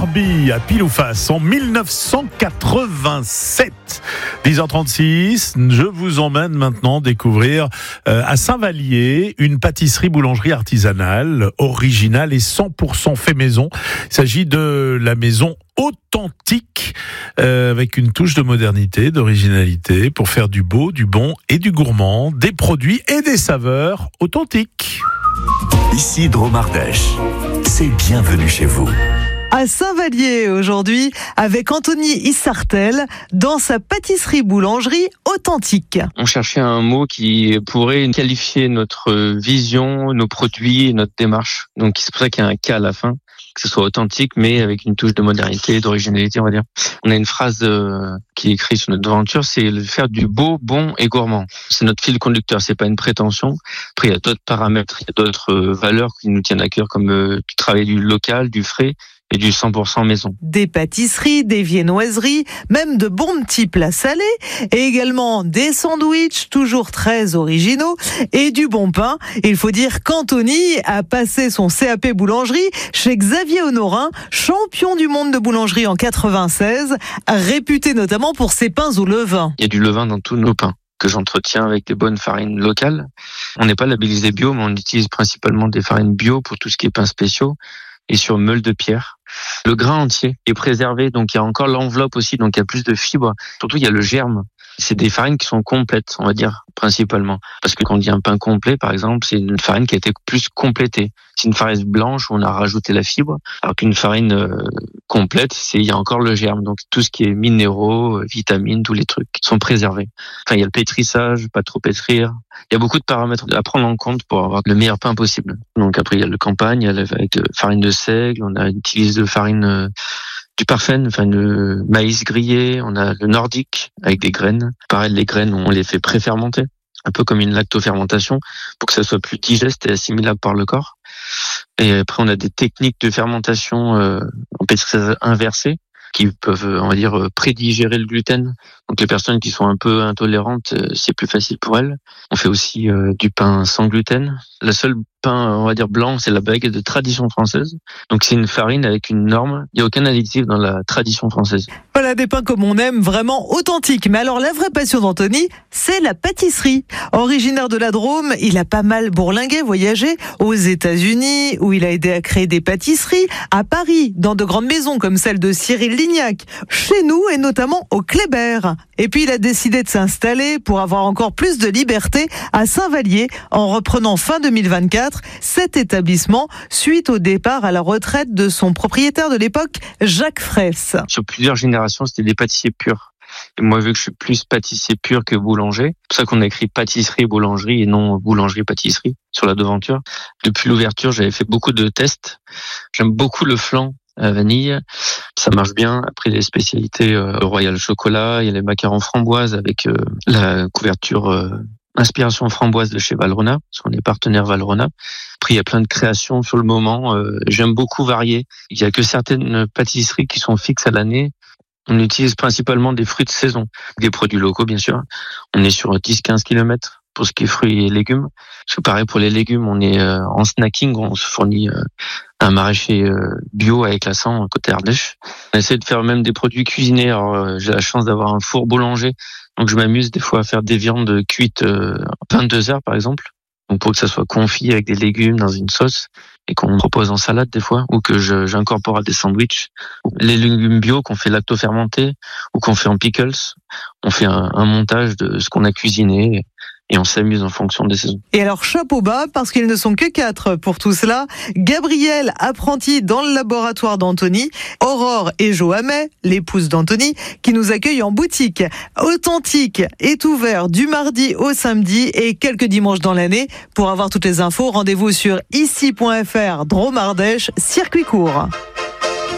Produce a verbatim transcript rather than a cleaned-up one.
Barbie à pile ou face en dix-neuf cent quatre-vingt-sept. dix heures trente-six, je vous emmène maintenant découvrir euh, à Saint-Vallier une pâtisserie-boulangerie artisanale, originale et cent pour cent fait maison. Il s'agit de la maison authentique euh, avec une touche de modernité, d'originalité pour faire du beau, du bon et du gourmand, des produits et des saveurs authentiques. Ici Dromardèche, c'est bienvenue chez vous. À Saint-Vallier aujourd'hui avec Anthony Issartel dans sa pâtisserie-boulangerie authentique. On cherchait un mot qui pourrait qualifier notre vision, nos produits et notre démarche. Donc c'est pour ça qu'il y a un K à la fin, que ce soit authentique mais avec une touche de modernité, d'originalité on va dire. On a une phrase euh, qui est écrite sur notre devanture, c'est le faire du beau, bon et gourmand. C'est notre fil conducteur, c'est pas une prétention. Après il y a d'autres paramètres, il y a d'autres euh, valeurs qui nous tiennent à cœur comme euh, du travail du local, du frais et du cent pour cent maison. Des pâtisseries, des viennoiseries, même de bons petits plats salés, et également des sandwichs toujours très originaux, et du bon pain. Il faut dire qu'Anthony a passé son C A P boulangerie chez Xavier Honorin, champion du monde de boulangerie en quatre-vingt-seize, réputé notamment pour ses pains au levain. Il y a du levain dans tous nos pains que j'entretiens avec des bonnes farines locales. On n'est pas labellisé bio, mais on utilise principalement des farines bio pour tout ce qui est pains spéciaux et sur meule de pierre. Le grain entier est préservé, donc il y a encore l'enveloppe aussi, donc il y a plus de fibres. Surtout, il y a le germe. C'est des farines qui sont complètes, on va dire, principalement. Parce que quand on dit un pain complet, par exemple, c'est une farine qui a été plus complétée. C'est une farine blanche où on a rajouté la fibre, alors qu'une farine euh, complète, c'est il y a encore le germe. Donc tout ce qui est minéraux, vitamines, tous les trucs sont préservés. Enfin, il y a le pétrissage, pas trop pétrir. Il y a beaucoup de paramètres à prendre en compte pour avoir le meilleur pain possible. Donc après, il y a le campagne, il y a avec de farine de seigle, on a utilisé de farine euh, du parfum, enfin le maïs grillé, on a le nordique avec des graines. Pareil, les graines, on les fait pré-fermenter, un peu comme une lactofermentation, pour que ça soit plus digeste et assimilable par le corps. Et après, on a des techniques de fermentation euh, en pétrissage inversé, qui peuvent, on va dire, prédigérer le gluten. Donc les personnes qui sont un peu intolérantes, c'est plus facile pour elles. On fait aussi euh, du pain sans gluten. Le seul pain, on va dire, blanc, c'est la baguette de tradition française. Donc c'est une farine avec une norme. Il n'y a aucun additif dans la tradition française. Voilà des pains comme on aime, vraiment authentiques. Mais alors la vraie passion d'Anthony, c'est la pâtisserie. Originaire de la Drôme, il a pas mal bourlingué, voyagé aux États-Unis, où il a aidé à créer des pâtisseries, à Paris, dans de grandes maisons comme celle de Cyril Lignac, chez nous et notamment au Kléber. Et puis il a décidé de s'installer pour avoir encore plus de liberté à Saint-Vallier, en reprenant fin deux mille vingt-quatre cet établissement suite au départ à la retraite de son propriétaire de l'époque, Jacques Fraisse. Sur plusieurs générations, c'était des pâtissiers purs. Et moi, vu que je suis plus pâtissier pur que boulanger, c'est pour ça qu'on a écrit pâtisserie boulangerie et non boulangerie pâtisserie sur la devanture. Depuis l'ouverture, j'avais fait beaucoup de tests. J'aime beaucoup le flan à vanille, ça marche bien. Après les spécialités euh, royal chocolat, il y a les macarons framboises avec euh, la couverture euh, inspiration framboise de chez Valrhona, parce qu'on est partenaire Valrhona. Après il y a plein de créations sur le moment, euh, j'aime beaucoup varier. Il y a que certaines pâtisseries qui sont fixes à l'année. On utilise principalement des fruits de saison, des produits locaux bien sûr. On est sur dix à quinze kilomètres pour ce qui est fruits et légumes. Parce que pareil pour les légumes, on est euh, en snacking, on se fournit euh, un maraîcher euh, bio avec la sang côté Ardèche. On essaie de faire même des produits cuisinés. Alors euh, j'ai la chance d'avoir un four boulanger, donc je m'amuse des fois à faire des viandes cuites euh, vingt-deux heures par exemple. Donc pour que ça soit confit avec des légumes dans une sauce et qu'on propose en salade des fois, ou que je, j'incorpore à des sandwichs. Les légumes bio qu'on fait lacto-fermenter ou qu'on fait en pickles, on fait un, un montage de ce qu'on a cuisiné et on s'amuse en fonction des saisons. Et alors chapeau bas, parce qu'ils ne sont que quatre pour tout cela, Gabrielle, apprentie dans le laboratoire d'Anthony, Aurore et Joamet, l'épouse d'Anthony, qui nous accueillent en boutique. Authentique est ouvert du mardi au samedi et quelques dimanches dans l'année. Pour avoir toutes les infos, rendez-vous sur ici point f r, Dromardèche, circuit court.